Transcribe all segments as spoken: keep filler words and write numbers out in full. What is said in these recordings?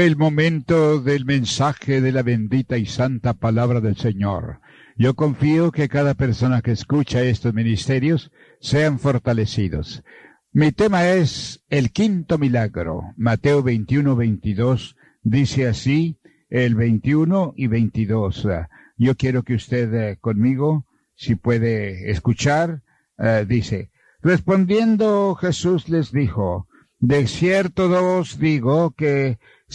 El momento del mensaje de la bendita y santa palabra del Señor. Yo confío que cada persona que escucha estos ministerios sean fortalecidos. Mi tema es el quinto milagro. Mateo veintiuno, veintidós dice así, el veintiuno y veintidós. Yo quiero que usted eh, conmigo, si puede escuchar, eh, dice, respondiendo Jesús les dijo, de cierto os digo que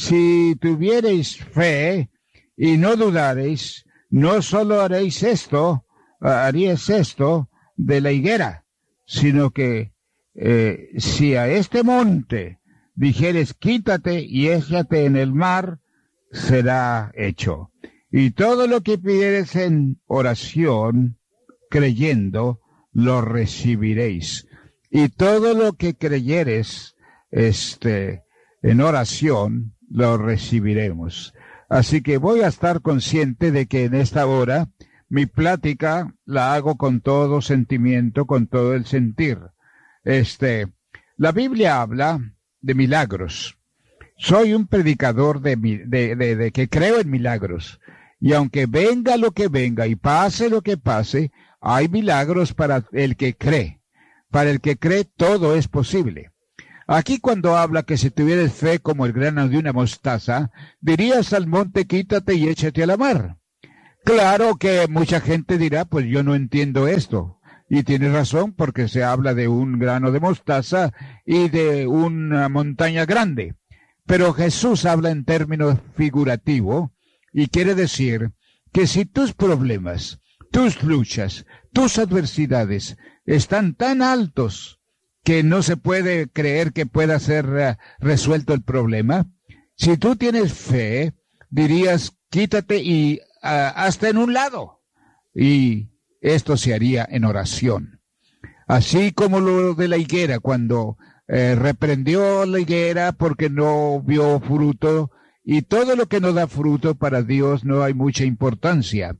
si tuviereis fe y no dudareis, no solo haréis esto, haríais esto de la higuera, sino que eh, si a este monte dijeres quítate y échate en el mar, será hecho. Y todo lo que pidieres en oración, creyendo, lo recibiréis. Y todo lo que creyeres, este, en oración, lo recibiremos. Así que voy a estar consciente de que en esta hora mi plática la hago con todo sentimiento, con todo el sentir. Este, la Biblia habla de milagros. Soy un predicador de, de, de, de que creo en milagros. Y aunque venga lo que venga y pase lo que pase, hay milagros para el que cree. Para el que cree todo es posible. Aquí cuando habla que si tuvieras fe como el grano de una mostaza, dirías al monte quítate y échate a la mar. Claro que mucha gente dirá, pues yo no entiendo esto. Y tiene razón porque se habla de un grano de mostaza y de una montaña grande. Pero Jesús habla en términos figurativos y quiere decir que si tus problemas, tus luchas, tus adversidades están tan altos que no se puede creer que pueda ser uh, resuelto el problema, si tú tienes fe, dirías, quítate y uh, hasta en un lado. Y esto se haría en oración. Así como lo de la higuera, cuando eh, reprendió la higuera porque no vio fruto, y todo lo que no da fruto para Dios no hay mucha importancia.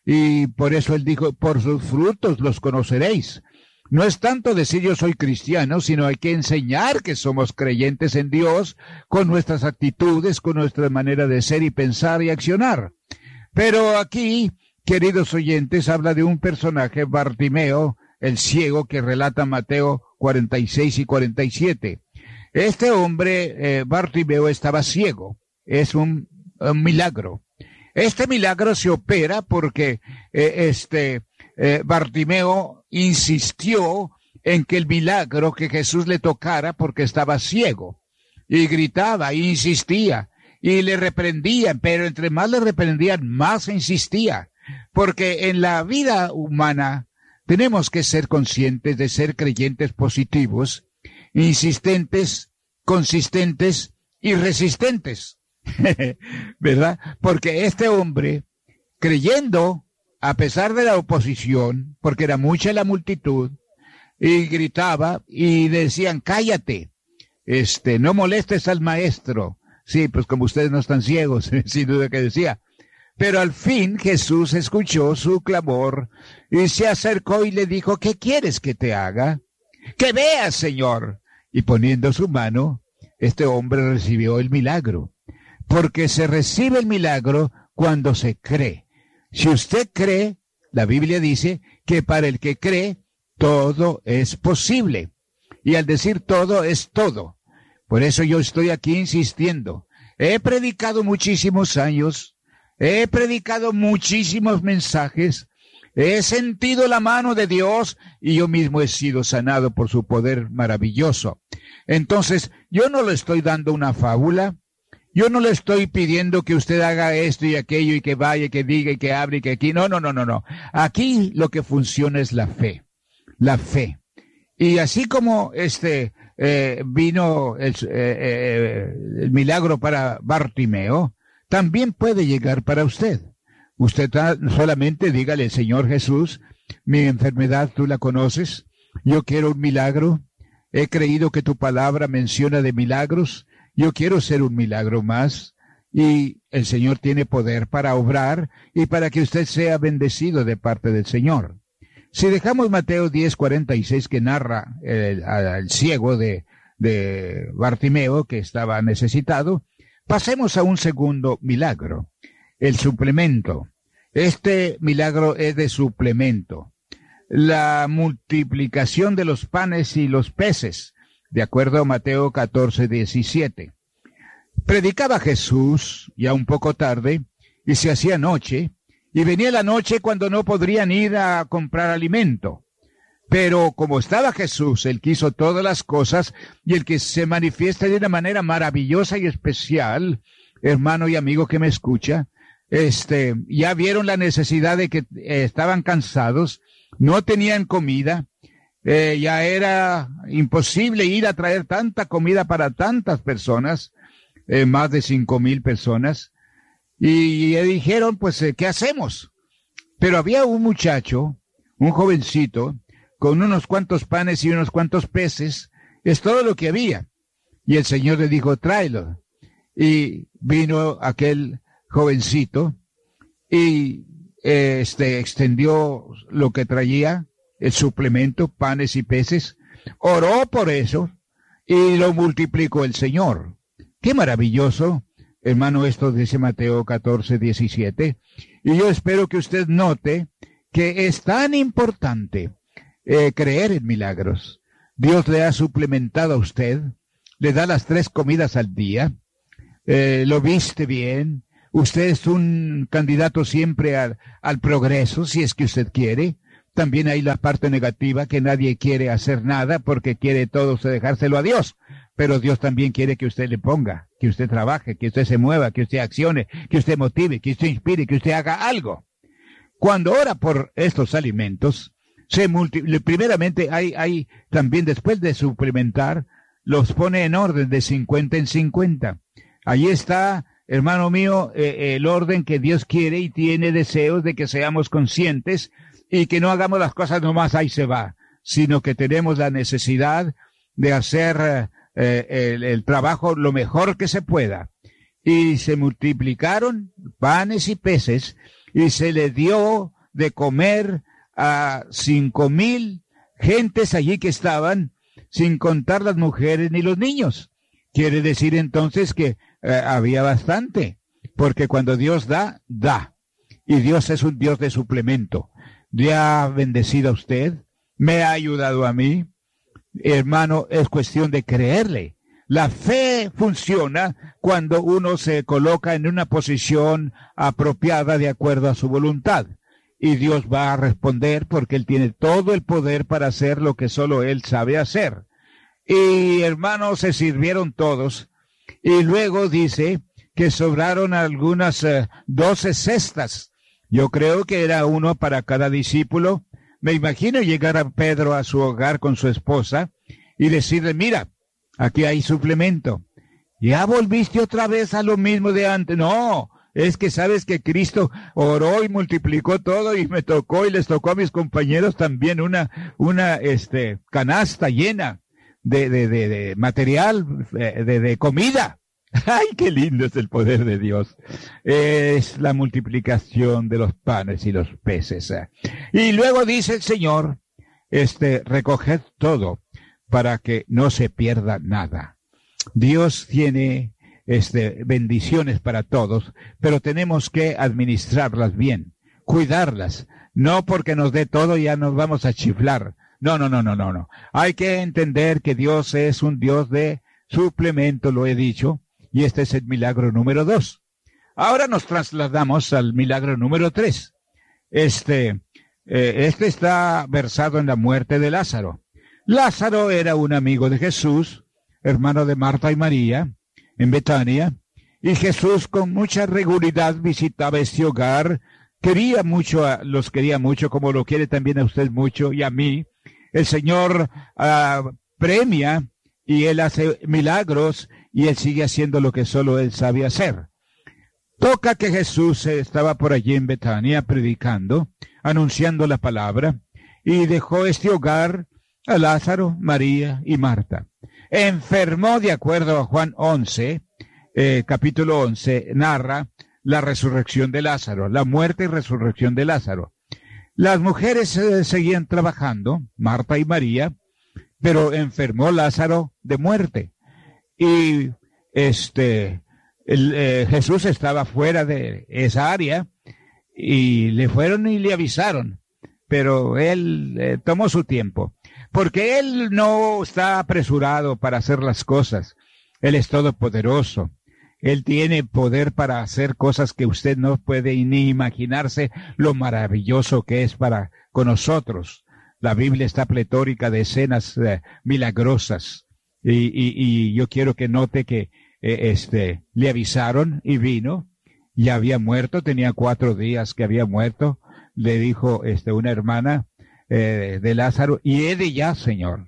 Y por eso él dijo, por sus frutos los conoceréis. No es tanto decir yo soy cristiano, sino hay que enseñar que somos creyentes en Dios con nuestras actitudes, con nuestra manera de ser y pensar y accionar. Pero aquí, queridos oyentes, habla de un personaje, Bartimeo, el ciego, que relata Mateo cuarenta y seis y cuarenta y siete. Este hombre, eh, Bartimeo, estaba ciego. Es un, un milagro. Este milagro se opera porque eh, este eh, Bartimeo insistió en que el milagro que Jesús le tocara porque estaba ciego. Y gritaba, e insistía, y le reprendían, pero entre más le reprendían, más insistía. Porque en la vida humana tenemos que ser conscientes de ser creyentes positivos, insistentes, consistentes y resistentes. ¿Verdad? Porque este hombre, creyendo, a pesar de la oposición, porque era mucha la multitud, y gritaba, y decían, cállate, este, no molestes al maestro. Sí, pues como ustedes no están ciegos, sin duda que decía. Pero al fin Jesús escuchó su clamor, y se acercó y le dijo, ¿qué quieres que te haga? Que veas, Señor. Y poniendo su mano, este hombre recibió el milagro. Porque se recibe el milagro cuando se cree. Si usted cree, la Biblia dice que para el que cree, todo es posible. Y al decir todo, es todo. Por eso yo estoy aquí insistiendo. He predicado muchísimos años, he predicado muchísimos mensajes, he sentido la mano de Dios y yo mismo he sido sanado por su poder maravilloso. Entonces, yo no le estoy dando una fábula. Yo no le estoy pidiendo que usted haga esto y aquello y que vaya y que diga y que hable y que aquí. No, no, no, no, no. Aquí lo que funciona es la fe. La fe. Y así como este eh, vino el, eh, eh, el milagro para Bartimeo, también puede llegar para usted. Usted solamente dígale, Señor Jesús, mi enfermedad tú la conoces. Yo quiero un milagro. He creído que tu palabra menciona de milagros. Yo quiero ser un milagro más y el Señor tiene poder para obrar y para que usted sea bendecido de parte del Señor. Si dejamos Mateo diez cuarenta y seis que narra el, al ciego de, de Bartimeo que estaba necesitado, Pasemos a un segundo milagro, el suplemento. Este milagro es de suplemento. La multiplicación de los panes y los peces, de acuerdo a Mateo catorce, diecisiete. Predicaba Jesús, ya un poco tarde, y se hacía noche, y venía la noche cuando no podrían ir a comprar alimento. Pero como estaba Jesús, el que hizo todas las cosas, y el que se manifiesta de una manera maravillosa y especial, hermano y amigo que me escucha, este, ya vieron la necesidad de que eh, estaban cansados, no tenían comida, eh, ya era imposible ir a traer tanta comida para tantas personas, eh, más de cinco mil personas, y, y dijeron, pues, eh, ¿qué hacemos? Pero había un muchacho, un jovencito, con unos cuantos panes y unos cuantos peces, es todo lo que había. Y el Señor le dijo, tráelo. Y vino aquel jovencito y eh, este extendió lo que traía, el suplemento, panes y peces, oró por eso y lo multiplicó el Señor. Qué maravilloso, hermano, esto dice Mateo catorce, diecisiete. Y yo espero que usted note que es tan importante eh, creer en milagros. Dios le ha suplementado a usted, le da las tres comidas al día, eh, lo viste bien. Usted es un candidato siempre al, al progreso, si es que usted quiere. También hay la parte negativa, que nadie quiere hacer nada porque quiere todo dejárselo a Dios. Pero Dios también quiere que usted le ponga, que usted trabaje, que usted se mueva, que usted accione, que usted motive, que usted inspire, que usted haga algo. Cuando ora por estos alimentos, se multi, primeramente hay, hay también, después de suplementar, los pone en orden de cincuenta en cincuenta. Ahí está, hermano mío, eh, el orden que Dios quiere y tiene deseos de que seamos conscientes y que no hagamos las cosas nomás ahí se va, sino que tenemos la necesidad de hacer eh, el, el trabajo lo mejor que se pueda. Y se multiplicaron panes y peces y se le dio de comer a cinco mil gentes allí que estaban, sin contar las mujeres ni los niños. Quiere decir entonces que eh, había bastante, porque cuando Dios da, da. Y Dios es un Dios de suplemento. Le ha bendecido a usted, me ha ayudado a mí. Hermano, es cuestión de creerle. La fe funciona cuando uno se coloca en una posición apropiada de acuerdo a su voluntad. Y Dios va a responder porque Él tiene todo el poder para hacer lo que solo Él sabe hacer. Y hermanos, se sirvieron todos. Y luego dice que sobraron algunas eh, doce cestas. Yo creo que era uno para cada discípulo. Me imagino llegar a Pedro a su hogar con su esposa y decirle, mira, aquí hay suplemento. ¿Ya volviste otra vez a lo mismo de antes? No, es que sabes que Cristo oró y multiplicó todo y me tocó y les tocó a mis compañeros también una, una, este, canasta llena de, de, de, de material, de, de comida. ¡Ay, qué lindo es el poder de Dios! Es la multiplicación de los panes y los peces. Y luego dice el Señor, este, recoged todo para que no se pierda nada. Dios tiene, este, bendiciones para todos, pero tenemos que administrarlas bien, cuidarlas. No porque nos dé todo ya nos vamos a chiflar. No, no, no, no, no, no. Hay que entender que Dios es un Dios de suplemento, lo he dicho. Y este es el milagro número dos. Ahora nos trasladamos al milagro número tres. Este, eh, este está versado en la muerte de Lázaro. Lázaro era un amigo de Jesús, hermano de Marta y María, en Betania. Y Jesús con mucha regularidad visitaba este hogar. Quería mucho, a, los quería mucho, como lo quiere también a usted mucho y a mí. El Señor uh, premia y Él hace milagros. Y Él sigue haciendo lo que solo Él sabe hacer. Toca que Jesús estaba por allí en Betania predicando, anunciando la palabra, y dejó este hogar a Lázaro, María y Marta. Enfermó, de acuerdo a Juan once, eh, capítulo once, narra la resurrección de Lázaro, la muerte y resurrección de Lázaro. Las mujeres eh, seguían trabajando, Marta y María, pero enfermó Lázaro de muerte. Y este el, eh, Jesús estaba fuera de esa área y le fueron y le avisaron, pero él eh, tomó su tiempo, porque él no está apresurado para hacer las cosas. Él es todopoderoso. Él tiene poder para hacer cosas que usted no puede ni imaginarse lo maravilloso que es para con nosotros. La Biblia está pletórica de escenas eh, milagrosas. Y, y, y yo quiero que note que eh, este le avisaron y vino. Ya había muerto, tenía cuatro días que había muerto. Le dijo este una hermana eh, de Lázaro, y he de ya, Señor.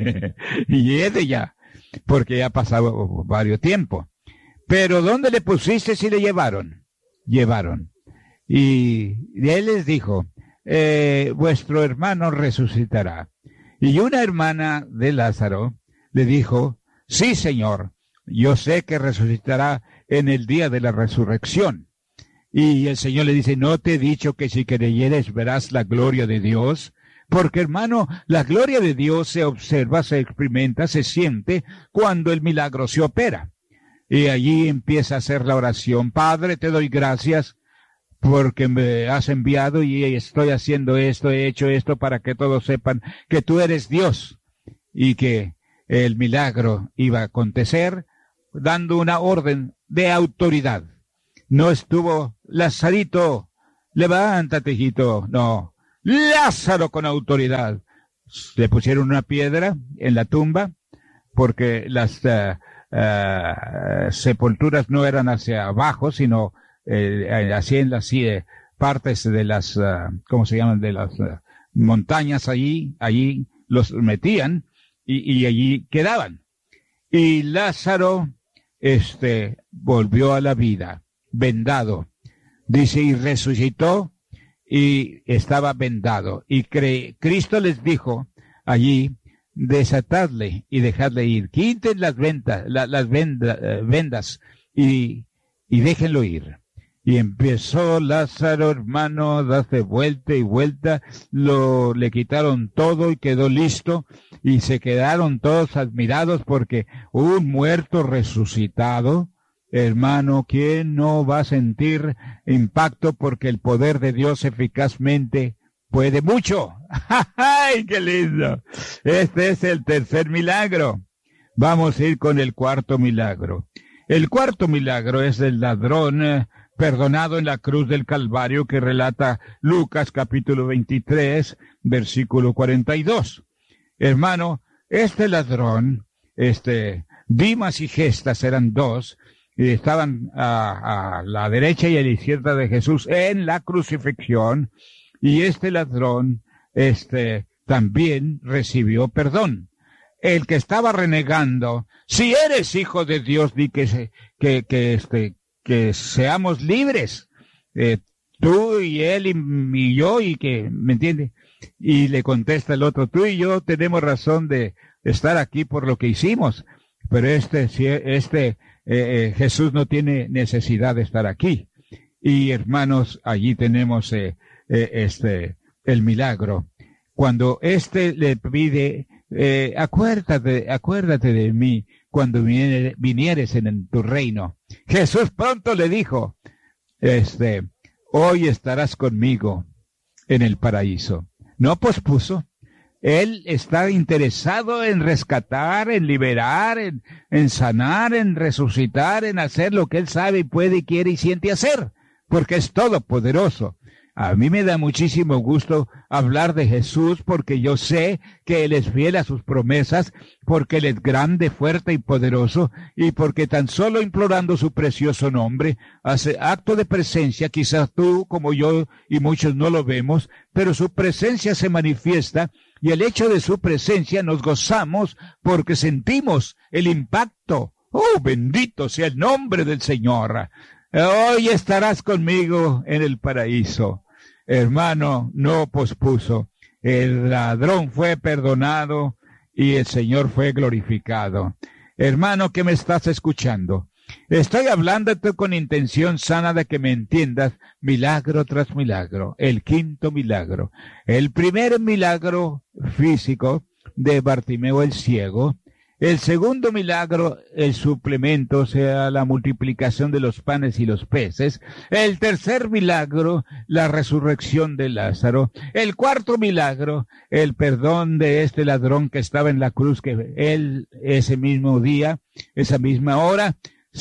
Y he de ya, porque ya ha pasado varios tiempos. Pero ¿dónde le pusiste si le llevaron? Llevaron. Y él les dijo, eh, vuestro hermano resucitará. Y una hermana de Lázaro le dijo, sí, Señor, yo sé que resucitará en el día de la resurrección. Y el Señor le dice, ¿no te he dicho que si creyeres verás la gloria de Dios? Porque, hermano, la gloria de Dios se observa, se experimenta, se siente cuando el milagro se opera. Y allí empieza a hacer la oración. Padre, te doy gracias porque me has enviado y estoy haciendo esto, he hecho esto para que todos sepan que tú eres Dios y que el milagro iba a acontecer dando una orden de autoridad. No estuvo Lazarito, levántate, hijito, no. Lázaro con autoridad. Le pusieron una piedra en la tumba porque las uh, uh, sepulturas no eran hacia abajo, sino eh, así en las eh, partes de las, uh, ¿cómo se llaman? De las uh, montañas allí, allí los metían y, y allí quedaban. Y Lázaro, este, volvió a la vida, vendado. Dice, y resucitó y estaba vendado. Y cre Cristo les dijo allí, desatadle y dejadle ir. Quiten las ventas, la, las venda, eh, vendas y, y déjenlo ir. Y empezó Lázaro, hermano, a darse vuelta y vuelta, lo, le quitaron todo y quedó listo, y se quedaron todos admirados porque un muerto resucitado, hermano, ¿quién no va a sentir impacto? Porque el poder de Dios eficazmente puede mucho. ¡Ay, qué lindo! Este es el tercer milagro. Vamos a ir con el cuarto milagro. El cuarto milagro es el ladrón eh, perdonado en la cruz del Calvario que relata Lucas capítulo veintitrés, versículo cuarenta y dos. Hermano, este ladrón, este, Dimas y Gestas eran dos, y estaban a, a la derecha y a la izquierda de Jesús en la crucifixión, y este ladrón, este, también recibió perdón. El que estaba renegando, si eres hijo de Dios, di que, se, que, que, este, que seamos libres, eh, tú y él y, y yo, y que, ¿me entiende? Y le contesta el otro, tú y yo tenemos razón de estar aquí por lo que hicimos, pero este, este, Eh, eh, Jesús no tiene necesidad de estar aquí. Y hermanos, allí tenemos eh, eh, este el milagro. Cuando éste le pide, eh, acuérdate, acuérdate de mí cuando vinieres en, en tu reino. Jesús pronto le dijo, este, hoy estarás conmigo en el paraíso. No pospuso. Él está interesado en rescatar, en liberar, en, en sanar, en resucitar, en hacer lo que él sabe y puede y quiere y siente hacer, porque es todopoderoso. A mí me da muchísimo gusto hablar de Jesús porque yo sé que Él es fiel a sus promesas, porque Él es grande, fuerte y poderoso, y porque tan solo implorando su precioso nombre, hace acto de presencia. Quizás tú, como yo y muchos no lo vemos, pero su presencia se manifiesta. Y el hecho de su presencia nos gozamos porque sentimos el impacto. ¡Oh, bendito sea el nombre del Señor! Hoy estarás conmigo en el paraíso. Hermano, no pospuso. El ladrón fue perdonado y el Señor fue glorificado. Hermano que me estás escuchando, estoy hablándote con intención sana de que me entiendas milagro tras milagro. El quinto milagro. El primer milagro físico de Bartimeo el ciego. El segundo milagro, el suplemento, o sea, la multiplicación de los panes y los peces. El tercer milagro, la resurrección de Lázaro. El cuarto milagro, el perdón de este ladrón que estaba en la cruz, que él ese mismo día, esa misma hora,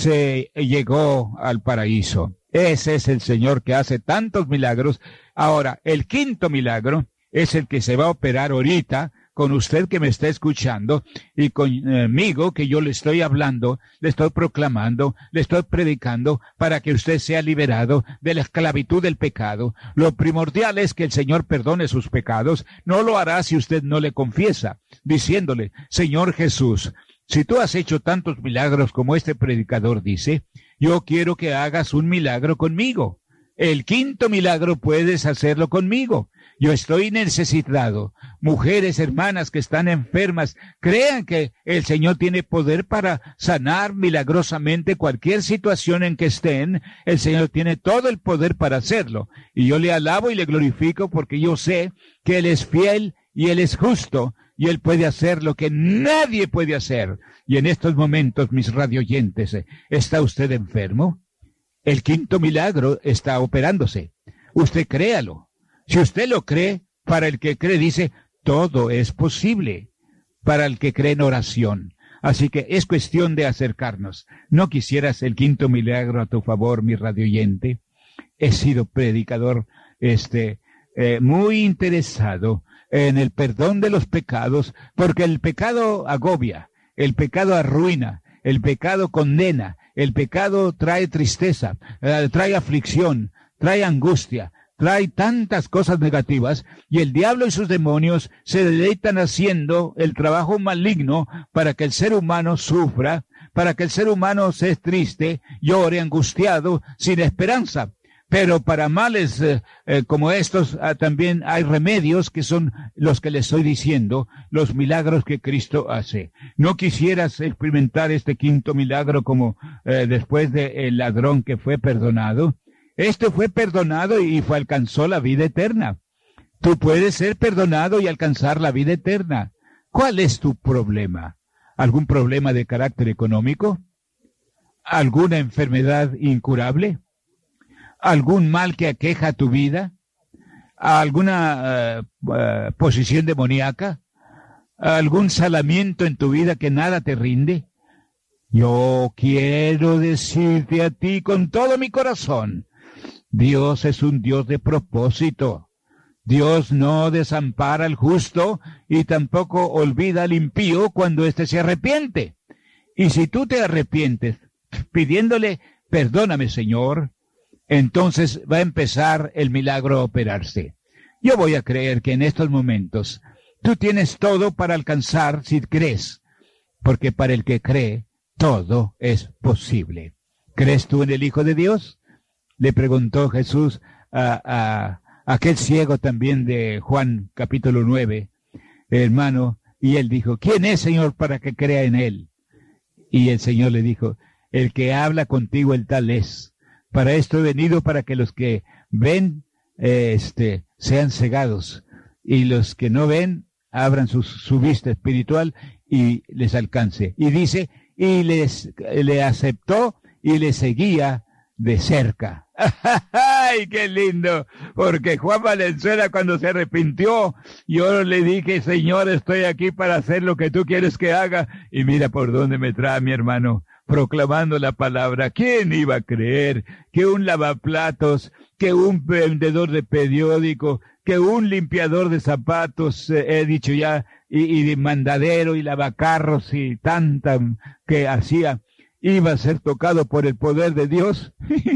se llegó al paraíso. Ese es el Señor que hace tantos milagros. Ahora, el quinto milagro es el que se va a operar ahorita, con usted que me está escuchando y conmigo que yo le estoy hablando, le estoy proclamando, le estoy predicando para que usted sea liberado de la esclavitud del pecado. Lo primordial es que el Señor perdone sus pecados. No lo hará si usted no le confiesa, diciéndole, Señor Jesús, si tú has hecho tantos milagros como este predicador dice, yo quiero que hagas un milagro conmigo. El quinto milagro puedes hacerlo conmigo. Yo estoy necesitado. Mujeres, hermanas que están enfermas, crean que el Señor tiene poder para sanar milagrosamente cualquier situación en que estén. El Señor tiene todo el poder para hacerlo. Y yo le alabo y le glorifico porque yo sé que Él es fiel y Él es justo y Él puede hacer lo que nadie puede hacer. Y en estos momentos, mis radioyentes, ¿está usted enfermo? El quinto milagro está operándose. Usted créalo. Si usted lo cree, para el que cree dice, todo es posible. Para el que cree en oración. Así que es cuestión de acercarnos. ¿No quisieras el quinto milagro a tu favor, mi radioyente? He sido predicador, este, eh, muy interesado en el perdón de los pecados, porque el pecado agobia, el pecado arruina, el pecado condena, el pecado trae tristeza, eh, trae aflicción, trae angustia, trae tantas cosas negativas, y el diablo y sus demonios se deleitan haciendo el trabajo maligno para que el ser humano sufra, para que el ser humano sea triste, llore, angustiado, sin esperanza. Pero para males eh, eh, como estos eh, también hay remedios que son los que les estoy diciendo, los milagros que Cristo hace. ¿No quisieras experimentar este quinto milagro como eh, después del ladrón que fue perdonado? Este fue perdonado y fue, alcanzó la vida eterna. Tú puedes ser perdonado y alcanzar la vida eterna. ¿Cuál es tu problema? ¿Algún problema de carácter económico? ¿Alguna enfermedad incurable? ¿Algún mal que aqueja tu vida? ¿Alguna uh, uh, posición demoníaca? ¿Algún salamiento en tu vida que nada te rinde? Yo quiero decirte a ti con todo mi corazón, Dios es un Dios de propósito. Dios no desampara al justo y tampoco olvida al impío cuando éste se arrepiente. Y si tú te arrepientes pidiéndole, perdóname Señor, entonces va a empezar el milagro a operarse. Yo voy a creer que en estos momentos tú tienes todo para alcanzar si crees, porque para el que cree, todo es posible. ¿Crees tú en el Hijo de Dios? Le preguntó Jesús a, a, a aquel ciego también de Juan capítulo nueve, hermano, y él dijo, ¿quién es, Señor, para que crea en él? Y el Señor le dijo, el que habla contigo, el tal es. Para esto he venido, para que los que ven, eh, este, sean cegados, y los que no ven, abran su, su vista espiritual y les alcance. Y dice, y les, le aceptó y le seguía de cerca. ¡Ay, qué lindo! Porque Juan Valenzuela, cuando se arrepintió, yo le dije, Señor, estoy aquí para hacer lo que tú quieres que haga. Y mira por dónde me trae mi hermano, proclamando la palabra. ¿Quién iba a creer que un lavaplatos, que un vendedor de periódico, que un limpiador de zapatos, eh, he dicho ya, y, y de mandadero y lavacarros y tanta que hacía, iba a ser tocado por el poder de Dios?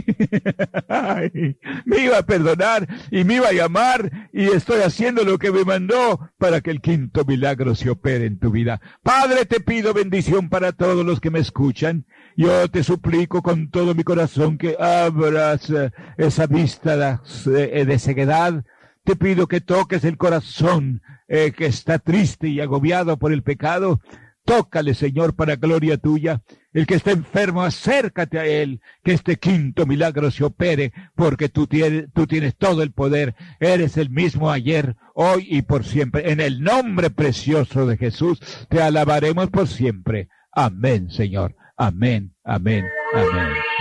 Ay, me iba a perdonar y me iba a llamar, y estoy haciendo lo que me mandó para que el quinto milagro se opere en tu vida. Padre, te pido bendición para todos los que me escuchan. Yo te suplico con todo mi corazón que abras eh, esa vista de, de ceguedad. Te pido que toques el corazón eh, que está triste y agobiado por el pecado. Tócale, Señor, para gloria tuya. El que esté enfermo, acércate a él, que este quinto milagro se opere, porque tú tienes, tú tienes todo el poder. Eres el mismo ayer, hoy y por siempre. En el nombre precioso de Jesús, te alabaremos por siempre. Amén, Señor. Amén, amén, amén.